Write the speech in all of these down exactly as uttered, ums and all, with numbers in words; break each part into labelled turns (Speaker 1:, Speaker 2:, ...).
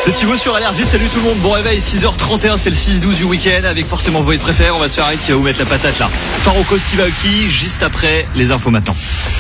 Speaker 1: C'est Thibaut sur Allergie, salut tout le monde, bon réveil, six heures trente et un, c'est le six douze du week-end avec forcément vos hits préférés, on va se faire arrêter qui va vous mettre la patate là. Faroko, Steve Aoki, juste après les infos maintenant.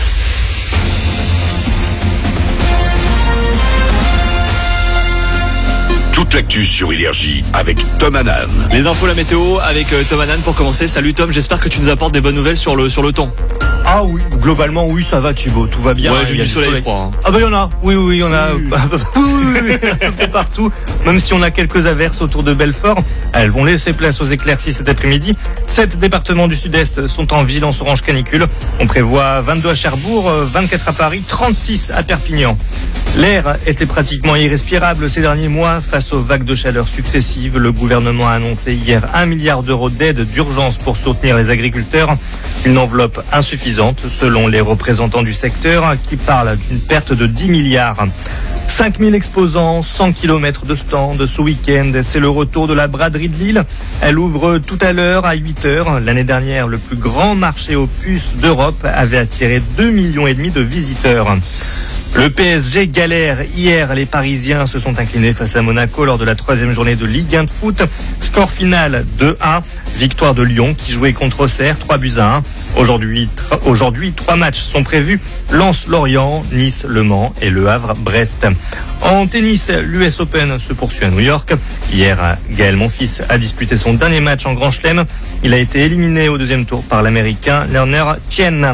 Speaker 2: Toute l'actu sur Énergie avec Tom Hanan.
Speaker 1: Les infos, la météo avec euh, Tom Hanan pour commencer. Salut Tom, j'espère que tu nous apportes des bonnes nouvelles sur le, sur le temps.
Speaker 3: Ah oui, globalement oui, ça va Thibaut, tout va bien.
Speaker 1: Ouais, j'ai eu du soleil, soleil je crois. Hein.
Speaker 3: Ah bah il y en a, oui oui, il y en a oui. Oui, oui, oui, un peu partout. Même si on a quelques averses autour de Belfort, elles vont laisser place aux éclaircies cet après-midi. Sept départements du sud-est sont en vigilance orange canicule. On prévoit vingt-deux à Cherbourg, vingt-quatre à Paris, trente-six à Perpignan. L'air était pratiquement irrespirable ces derniers mois face aux vagues de chaleur successives. Le gouvernement a annoncé hier un milliard d'euros d'aide d'urgence pour soutenir les agriculteurs. Une enveloppe insuffisante selon les représentants du secteur qui parlent d'une perte de dix milliards. cinq mille exposants, cent kilomètres de stands ce week-end. C'est le retour de la braderie de Lille. Elle ouvre tout à l'heure à huit heures. L'année dernière, le plus grand marché aux puces d'Europe avait attiré deux millions et demi de visiteurs. Le P S G galère. Hier, les Parisiens se sont inclinés face à Monaco lors de la troisième journée de Ligue un de foot. Score final deux un. Victoire de Lyon qui jouait contre Auxerre, trois buts à un. Aujourd'hui, tra- aujourd'hui, trois matchs sont prévus. Lens-Lorient, Nice-Le Mans et Le Havre-Brest. En tennis, l'U S Open se poursuit à New York. Hier, Gaël Monfils a disputé son dernier match en Grand Chelem. Il a été éliminé au deuxième tour par l'Américain Lerner Tien.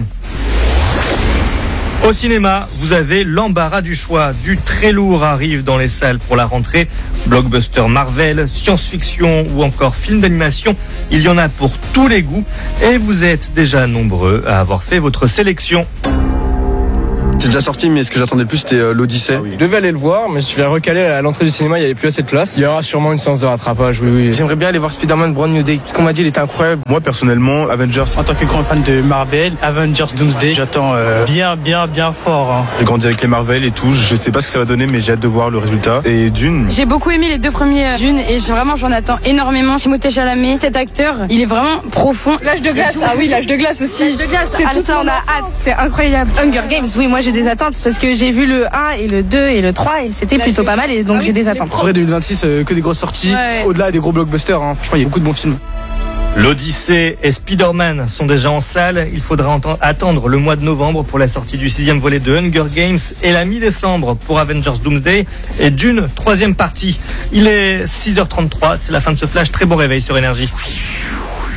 Speaker 3: Au cinéma, vous avez l'embarras du choix. Du très lourd arrive dans les salles pour la rentrée. Blockbuster Marvel, science-fiction ou encore film d'animation. Il y en a pour tous les goûts. Et vous êtes déjà nombreux à avoir fait votre sélection.
Speaker 4: C'est déjà sorti, mais ce que j'attendais le plus, c'était euh, l'Odyssée.
Speaker 5: Ah oui. Je devais aller le voir, mais je suis recalé à l'entrée du cinéma, il n'y avait plus assez de place. Il y aura sûrement une séance de rattrapage, oui, oui.
Speaker 6: J'aimerais bien aller voir Spider-Man Brand New Day. Ce qu'on m'a dit, il était incroyable.
Speaker 7: Moi, personnellement, Avengers.
Speaker 8: En tant que grand fan de Marvel, Avengers Doomsday, j'attends euh, bien, bien, bien fort. Hein.
Speaker 7: J'ai grandi avec les Marvel et tout. Je sais pas ce que ça va donner, mais j'ai hâte de voir le résultat. Et Dune.
Speaker 9: J'ai beaucoup aimé les deux premiers Dune et vraiment, j'en attends énormément. Timothée Chalamet, cet acteur, il est vraiment profond.
Speaker 10: L'âge de glace, ah oui, l'âge de glace aussi.
Speaker 9: L'âge de glace,
Speaker 10: c'est tout ça, on a hâte, c'est incroyable. Hunger Games, oui, moi j'ai des attentes parce que j'ai vu le un et le deux et le trois et c'était plutôt pas mal et donc ah oui, j'ai des attentes.
Speaker 5: En vrai, deux mille vingt-six, euh, que des grosses sorties, ouais, ouais. Au-delà des gros blockbusters, hein. Franchement, il y a beaucoup de bons films.
Speaker 3: L'Odyssée et Spider-Man sont déjà en salle. Il faudra ent- attendre le mois de novembre pour la sortie du sixième volet de Hunger Games et la mi-décembre pour Avengers Doomsday et Dune, troisième partie. Il est six heures trente-trois, c'est la fin de ce flash. Très bon réveil sur Énergie.